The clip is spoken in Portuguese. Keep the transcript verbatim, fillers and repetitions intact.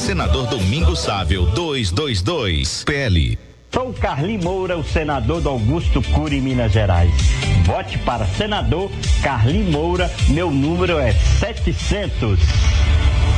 Senador Domingos Sávio, duzentos e vinte e dois, P L. Sou Carli Moura, o senador do Augusto Cury, Minas Gerais. Vote para senador Carli Moura, meu número é setecentos.